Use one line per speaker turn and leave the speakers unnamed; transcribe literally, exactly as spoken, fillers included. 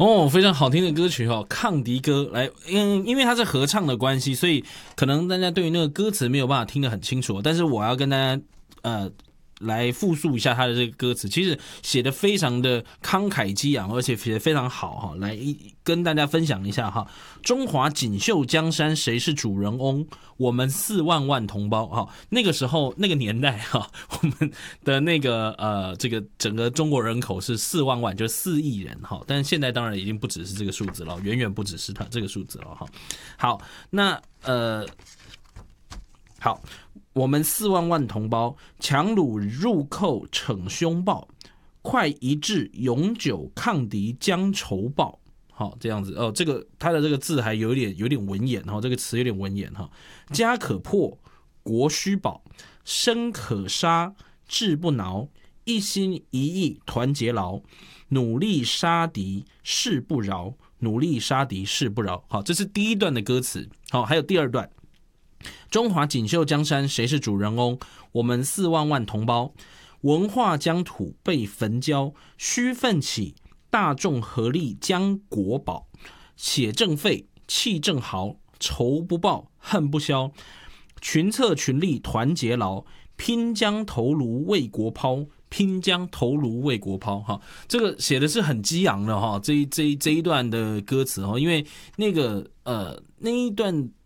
哦，非常好听的歌曲哦，抗敌歌。来，嗯，因为它是合唱的关系，所以可能大家对于那个歌词没有办法听得很清楚，但是我要跟大家呃来复述一下它的这个歌词，其实写的非常的慷慨激昂，而且写的非常好哈。来跟大家分享一下哈，中华锦绣江山谁是主人翁？我们四万万同胞哈。那个时候那个年代哈，我们的那个呃这个整个中国人口是四万万，就是四亿人哈。但是现在当然已经不只是这个数字了，远远不只是它这个数字了哈。好，那呃好。我们四万万同胞，强虏入寇逞凶暴，快一致永久抗敌将仇报。好，这样子哦，这个它的这个字还有点有点文言哈，这个词有点文言哈。家可破，国须保，生可杀，志不挠，一心一意团结牢，努力杀敌誓不饶，努力杀敌誓不饶。好，这是第一段的歌词。好，还有第二段。中华锦绣江山谁是主人翁？我们四万万同胞，文化疆土被焚焦，须奋起，大众合力将国保。血正沸，气正豪，仇不报，恨不消。群策群力团结牢，拼将头颅为国抛。拼将头颅为国抛，哈，这个写的是很激昂的哈，这一这一这一段的歌词哈，因为那个呃那一段